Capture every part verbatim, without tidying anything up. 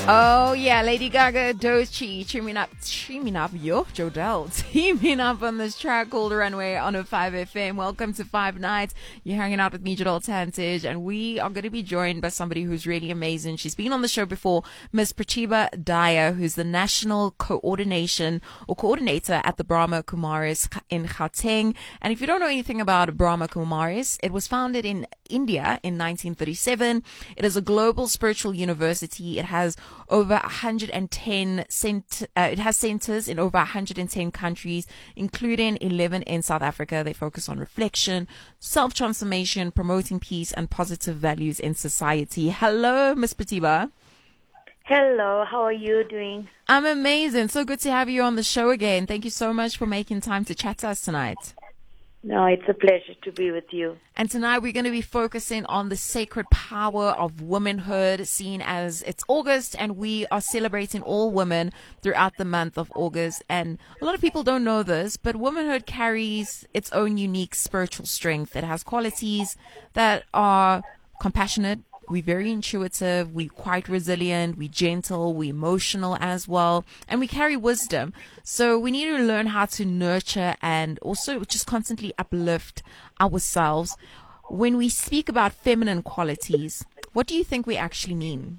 Oh yeah, Lady Gaga, Doechii, teaming up, teaming up, yo, Jodelle, teaming up on this track called Runway on a five F M. Welcome to Five Nights. You're hanging out with me, Jodelle Tantage, and we are going to be joined by somebody who's really amazing. She's been on the show before, Miss Pratibha Daya, who's the National Coordination or Coordinator at the Brahma Kumaris in Gauteng. And if you don't know anything about Brahma Kumaris, it was founded in India in nineteen thirty-seven. It is a global spiritual university. It has over one hundred ten cent, uh, it has centers in over one hundred ten countries, including eleven in South Africa. They focus on reflection, self-transformation, promoting peace and positive values in society. Hello, Miss Pratibha. Hello, how are you doing? I'm amazing. So good to have you on the show again. Thank you so much for making time to chat to us tonight. No, it's a pleasure to be with you. And tonight we're going to be focusing on the sacred power of womanhood, seen as it's August and we are celebrating all women throughout the month of August. And a lot of people don't know this, but womanhood carries its own unique spiritual strength. It has qualities that are compassionate. We're very intuitive, we're quite resilient, we're gentle, we're emotional as well, and we carry wisdom. So we need to learn how to nurture and also just constantly uplift ourselves. When we speak about feminine qualities, what do you think we actually mean?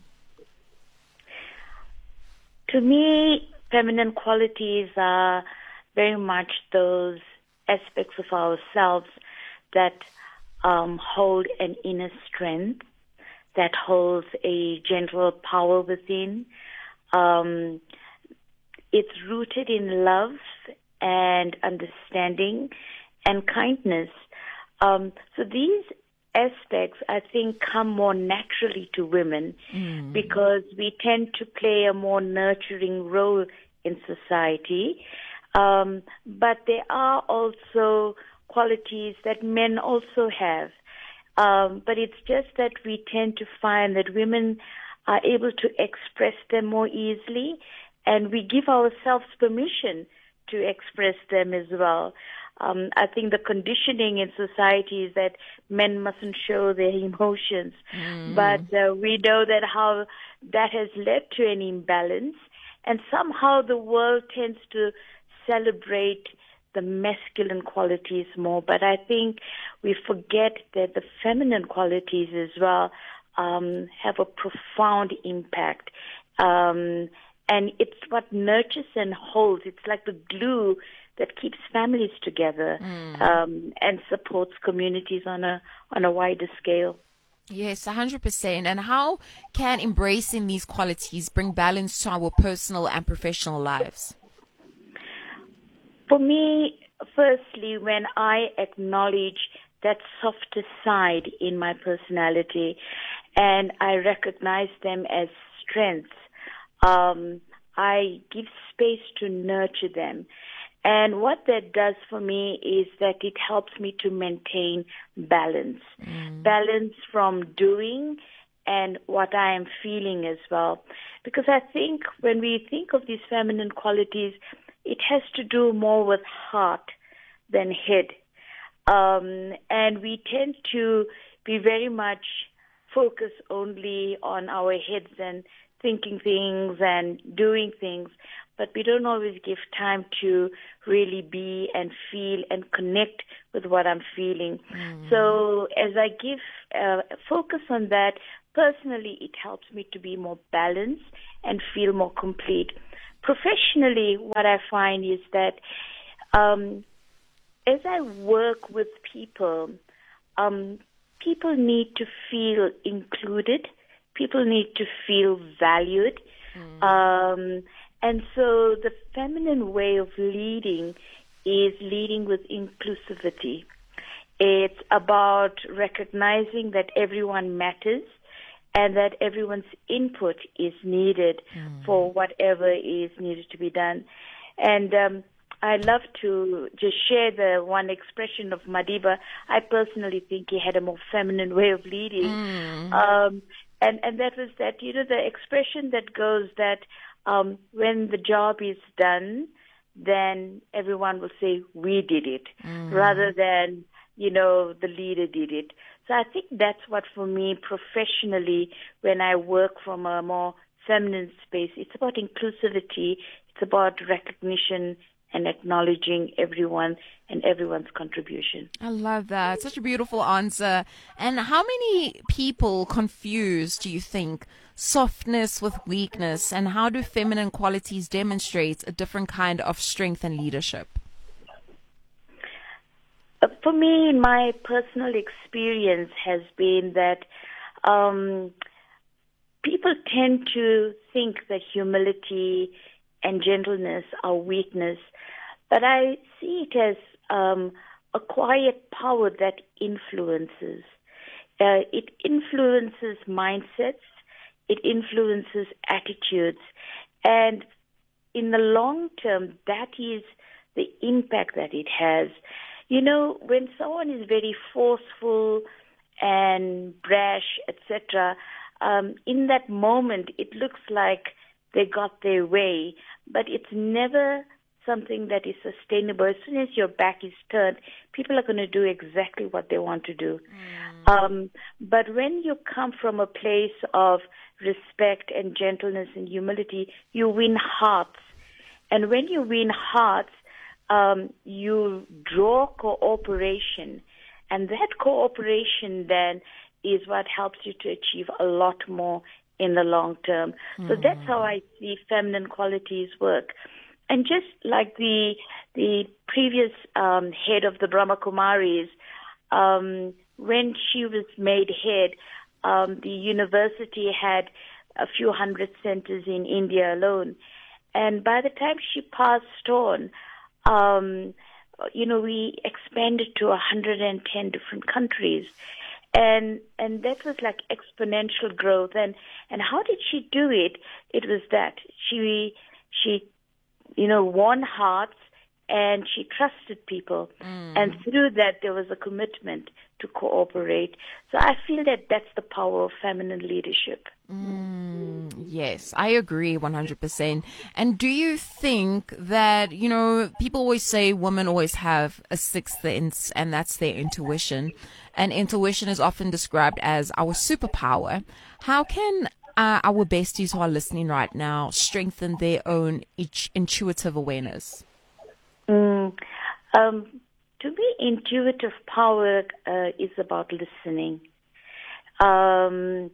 To me, feminine qualities are very much those aspects of ourselves that um, hold an inner strength, that holds a gentle power within. Um, it's rooted in love and understanding and kindness. Um, so these aspects, I think, come more naturally to women mm. because we tend to play a more nurturing role in society. Um, but there are also qualities that men also have. Um, but it's just that we tend to find that women are able to express them more easily, and we give ourselves permission to express them as well. Um, I think the conditioning in society is that men mustn't show their emotions, mm. but uh, we know that how that has led to an imbalance, and somehow the world tends to celebrate the masculine qualities more, but I think we forget that the feminine qualities as well um, have a profound impact. Um, and it's what nurtures and holds. It's like the glue that keeps families together mm. um, and supports communities on a on a wider scale. Yes, one hundred percent. And how can embracing these qualities bring balance to our personal and professional lives? For me, firstly, when I acknowledge that softer side in my personality and I recognize them as strengths, um, I give space to nurture them. And what that does for me is that it helps me to maintain balance. Mm. Balance from doing and what I am feeling as well. Because I think when we think of these feminine qualities, it has to do more with heart than head. Um, and we tend to be very much focused only on our heads and thinking things and doing things, but we don't always give time to really be and feel and connect with what I'm feeling. Mm. So as I give uh, focus on that, personally it helps me to be more balanced and feel more complete. Professionally, what I find is that um, as I work with people, um, people need to feel included. People need to feel valued. Mm. Um, and so the feminine way of leading is leading with inclusivity. It's about recognizing that everyone matters and that everyone's input is needed mm. for whatever is needed to be done. And um, I love to just share the one expression of Madiba. I personally think he had a more feminine way of leading. Mm. Um, and, and that was that, you know, the expression that goes that um, when the job is done, then everyone will say, we did it, mm. rather than, you know, the leader did it. So I think that's what, for me, professionally, when I work from a more feminine space. It's about inclusivity. It's about recognition and acknowledging everyone and everyone's contribution. I love that. Such a beautiful answer. And how many people confuse, do you think, softness with weakness? And how do feminine qualities demonstrate a different kind of strength and leadership? Uh, For me, my personal experience has been that um, people tend to think that humility and gentleness are weakness, but I see it as um, a quiet power that influences. Uh, it influences mindsets, it influences attitudes, and in the long term, that is the impact that it has. You know, when someone is very forceful and brash, et cetera, um, in that moment, it looks like they got their way, but it's never something that is sustainable. As soon as your back is turned, people are going to do exactly what they want to do. Mm. Um, but when you come from a place of respect and gentleness and humility, you win hearts. And when you win hearts, um, you draw cooperation. And that cooperation then is what helps you to achieve a lot more in the long term. Mm. So that's how I see feminine qualities work. And just like the the previous um, head of the Brahma Kumaris, um, when she was made head, um, the university had a few hundred centers in India alone. And by the time she passed on, um, you know, we expanded to one hundred ten different countries. And and that was like exponential growth. And, and how did she do it? It was that she she you know, won hearts, and she trusted people. Mm. And through that, there was a commitment to cooperate. So I feel that that's the power of feminine leadership. Mm, yes, I agree one hundred percent. And do you think that, you know, people always say women always have a sixth sense, and that's their intuition. And intuition is often described as our superpower. How can Uh, our besties who are listening right now strengthen their own each intuitive awareness? Mm, um, to me, intuitive power uh, is about listening. Um,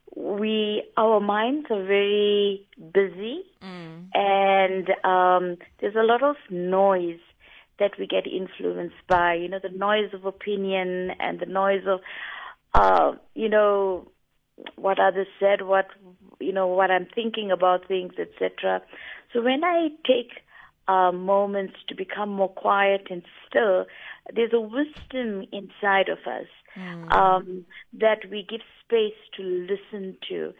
we, our minds are very busy, mm. and um, there's a lot of noise that we get influenced by. You know, the noise of opinion and the noise of, uh, you know, what others said, what, you know, what I'm thinking about things, et cetera. So when I take uh, moments to become more quiet and still, there's a wisdom inside of us mm. um, that we give space to listen to.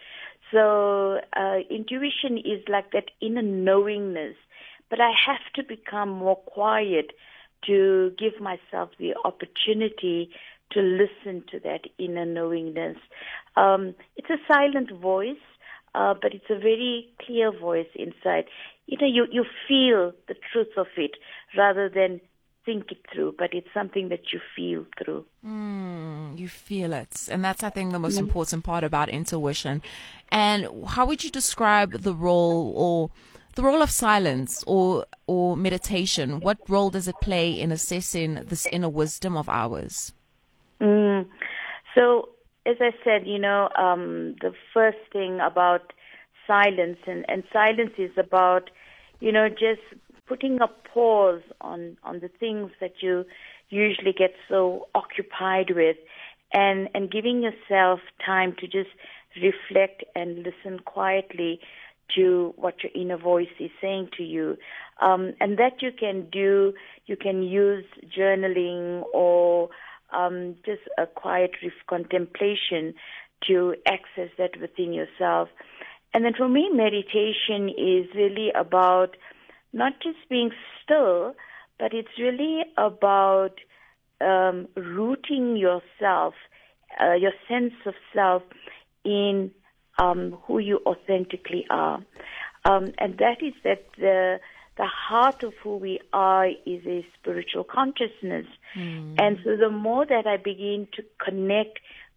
So uh, intuition is like that inner knowingness, but I have to become more quiet to give myself the opportunity to listen to that inner knowingness. Um, it's a silent voice, uh, but it's a very clear voice inside. You know, you, you feel the truth of it rather than think it through, but it's something that you feel through. Mm, you feel it. And that's, I think, the most mm-hmm. important part about intuition. And how would you describe the role or the role of silence or or meditation? What role does it play in assessing this inner wisdom of ours? Mm. So, as I said, you know, um, the first thing about silence, and, and silence is about, you know, just putting a pause on, on the things that you usually get so occupied with, and, and giving yourself time to just reflect and listen quietly to what your inner voice is saying to you. Um, and that you can do, you can use journaling or Um, just a quiet contemplation to access that within yourself. And then for me, meditation is really about not just being still, but it's really about um, rooting yourself, uh, your sense of self in um, who you authentically are. Um, and that is that the The heart of who we are is a spiritual consciousness. Mm. And so the more that I begin to connect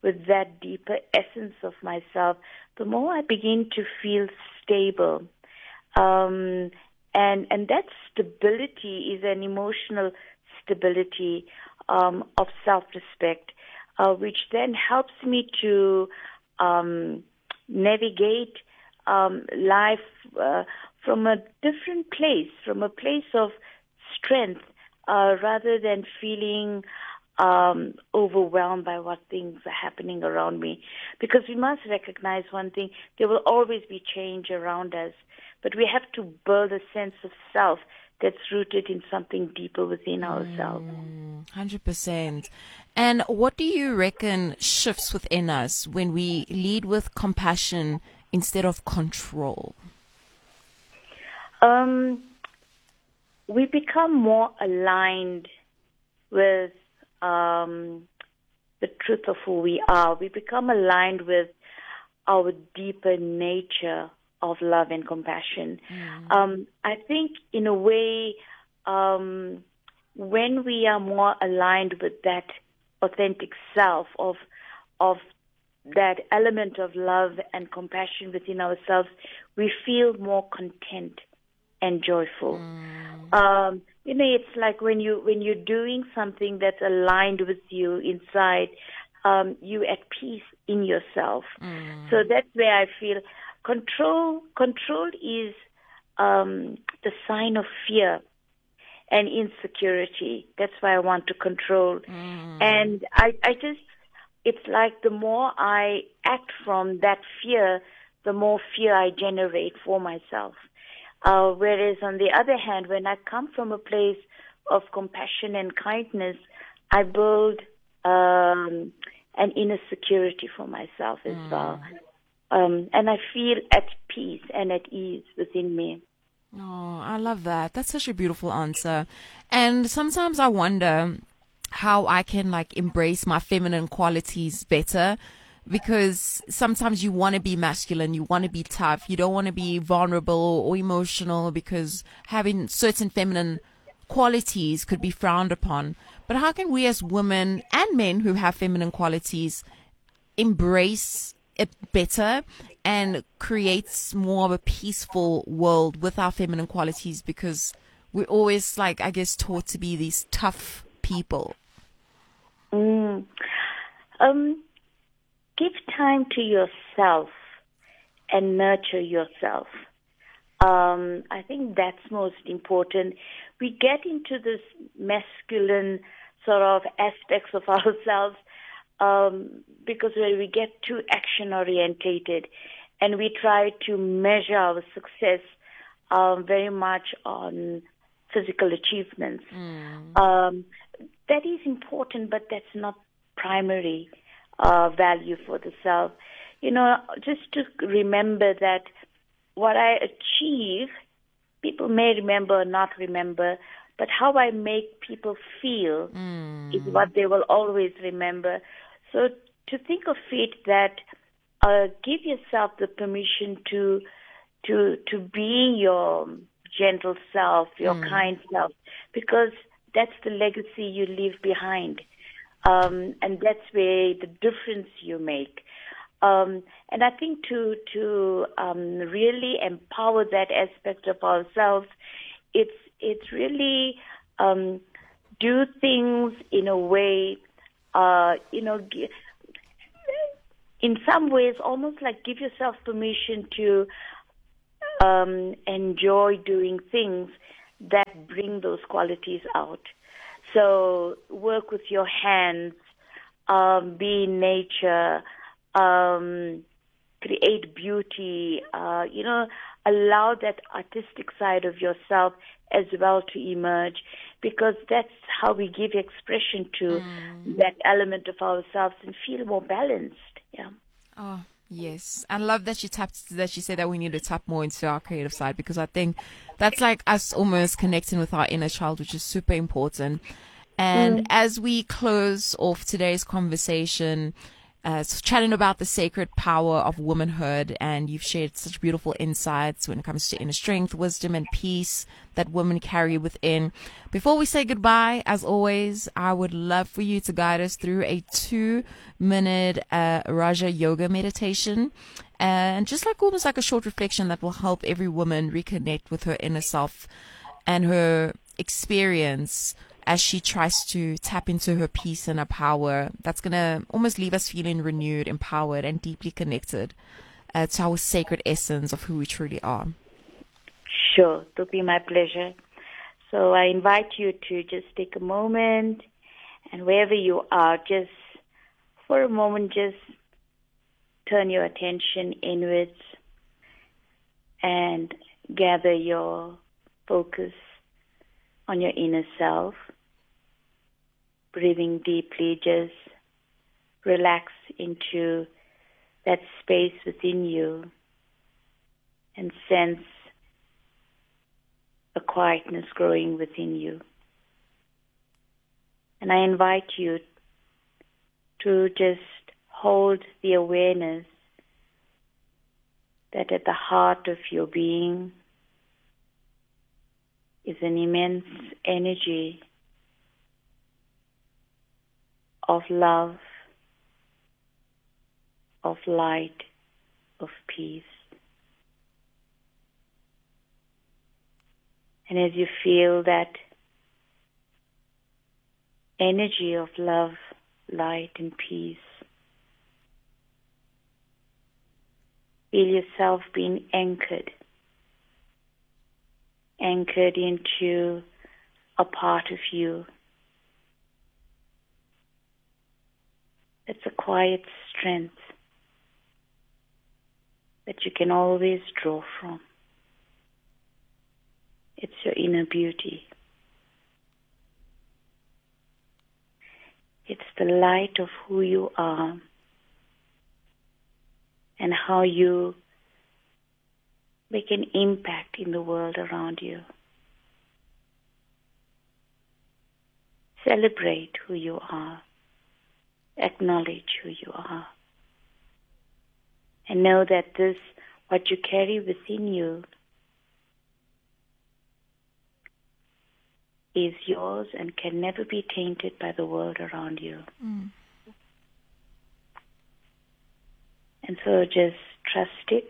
with that deeper essence of myself, the more I begin to feel stable. Um, and and that stability is an emotional stability um, of self-respect, uh, which then helps me to um, navigate um, life uh, from a different place, from a place of strength, uh, rather than feeling um, overwhelmed by what things are happening around me. Because we must recognize one thing, there will always be change around us, but we have to build a sense of self that's rooted in something deeper within ourselves. Mm, one hundred percent. And what do you reckon shifts within us when we lead with compassion instead of control? Um, we become more aligned with um, the truth of who we are. We become aligned with our deeper nature of love and compassion. Mm. Um, I think, in a way, um, when we are more aligned with that authentic self of of that element of love and compassion within ourselves, we feel more content and joyful. Mm. Um, you know, it's like when you when you're doing something that's aligned with you inside, um, you're at peace in yourself. Mm. So that's where I feel control. Control is um, the sign of fear and insecurity. That's why I want to control. Mm. And I, I just, it's like the more I act from that fear, the more fear I generate for myself. Uh, whereas on the other hand, when I come from a place of compassion and kindness, I build um, an inner security for myself as mm. well. Um, and I feel at peace and at ease within me. Oh, I love that. That's such a beautiful answer. And sometimes I wonder how I can like embrace my feminine qualities better, because sometimes you want to be masculine, you want to be tough, you don't want to be vulnerable or emotional because having certain feminine qualities could be frowned upon. But how can we as women and men who have feminine qualities embrace it better and creates more of a peaceful world with our feminine qualities, because we're always like, I guess, taught to be these tough people? Mm. Um, give time to yourself and nurture yourself. Um, I think that's most important. We get into this masculine sort of aspects of ourselves Um, because when we get too action orientated and we try to measure our success um, very much on physical achievements. Mm. Um, that is important, but that's not primary uh, value for the self. You know, just to remember that what I achieve, people may remember or not remember, but how I make people feel mm. is what they will always remember. So to think of it that uh, give yourself the permission to to to be your gentle self, your mm. kind self, because that's the legacy you leave behind, um, and that's where the difference you make. Um, and I think to to um, really empower that aspect of ourselves, it's it's really um, do things in a way. Uh, you know, in some ways, almost like give yourself permission to um, enjoy doing things that bring those qualities out. So work with your hands, um, be in nature, um, create beauty, uh, you know, allow that artistic side of yourself as well to emerge, because that's how we give expression to mm. that element of ourselves and feel more balanced. Yeah. Oh, yes. I love that you tapped, that you said that we need to tap more into our creative side, because I think that's like us almost connecting with our inner child, which is super important. And mm. as we close off today's conversation, uh, chatting about the sacred power of womanhood, and you've shared such beautiful insights when it comes to inner strength, wisdom, and peace that women carry within. Before we say goodbye, as always, I would love for you to guide us through a two-minute uh, Raja Yoga meditation, and just like almost like a short reflection that will help every woman reconnect with her inner self and her experience as she tries to tap into her peace and her power. That's going to almost leave us feeling renewed, empowered, and deeply connected uh, to our sacred essence of who we truly are. Sure, it'll be my pleasure. So I invite you to just take a moment, and wherever you are, just for a moment, just turn your attention inwards and gather your focus on your inner self. Breathing deeply, just relax into that space within you and sense a quietness growing within you. And I invite you to just hold the awareness that at the heart of your being is an immense energy of love, of light, of peace. And as you feel that energy of love, light, and peace, feel yourself being anchored, anchored into a part of you. It's a quiet strength that you can always draw from. It's your inner beauty. It's the light of who you are and how you make an impact in the world around you. Celebrate who you are. Acknowledge who you are. And know that this, what you carry within you, is yours and can never be tainted by the world around you. Mm. And so just trust it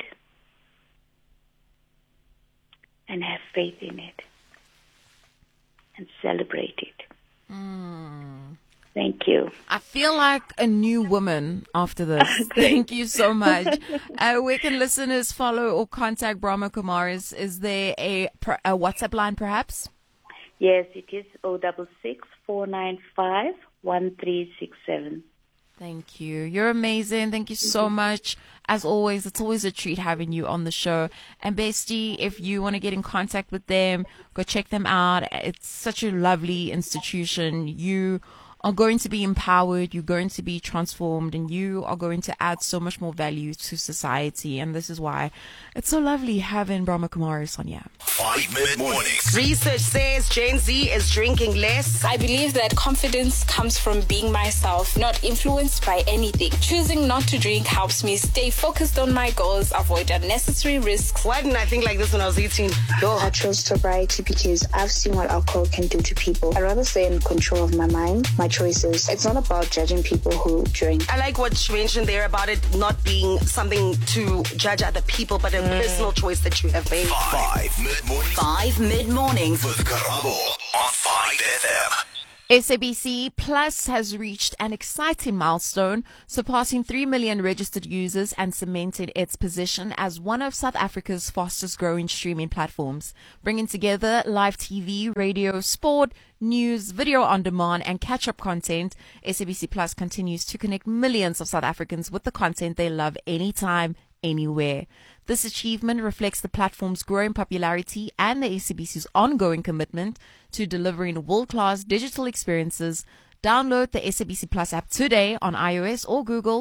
and have faith in it and celebrate it. Mm. Thank you. I feel like a new woman after this. Thank you so much. Uh, where can listeners follow or contact Brahma Kumaris? Is there a, a WhatsApp line perhaps? Yes, it is zero six six, four nine five, one three six seven. Thank you. You're amazing. Thank you so much. As always, it's always a treat having you on the show. And Bestie, if you want to get in contact with them, go check them out. It's such a lovely institution. You are going to be empowered, you're going to be transformed, and you are going to add so much more value to society. And this is why it's so lovely having Brahma Kumaris on here. Five Minute Mornings. Research says Gen Z is drinking less. I believe that confidence comes from being myself, not influenced by anything. Choosing not to drink helps me stay focused on my goals, avoid unnecessary risks. Why didn't I think like this when I was eighteen? Yo. I chose sobriety because I've seen what alcohol can do to people. I'd rather stay in control of my mind, my choices. It's not about judging people who drink. I like what you mentioned there about it not being something to judge other people, but a mm. personal choice that you have made. Five Mid Mornings. Five Mid Mornings with Karabo on Five F M. S A B C Plus has reached an exciting milestone, surpassing three million registered users and cementing its position as one of South Africa's fastest growing streaming platforms, bringing together live T V, radio, sport, news, video on demand, and catch-up content. S A B C Plus continues to connect millions of South Africans with the content they love anytime, anywhere. This achievement reflects the platform's growing popularity and the S A B C's ongoing commitment to delivering world-class digital experiences. Download the S A B C Plus app today on iOS or Google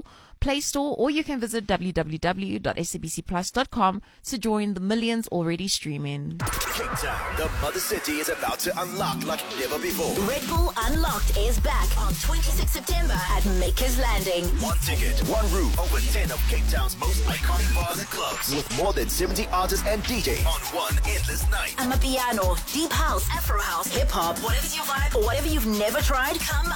Play Store, or you can visit w w w dot s a b c plus dot com to join the millions already streaming. Cape Town, the mother city, is about to unlock like never before. Red Bull Unlocked is back on twenty-sixth September at Makers Landing. One ticket, one room, over ten of Cape Town's most iconic bars and clubs, with more than seventy artists and D Js on one endless night. Amapiano, deep house, Afro house, hip hop, whatever's your vibe or whatever you've never tried, come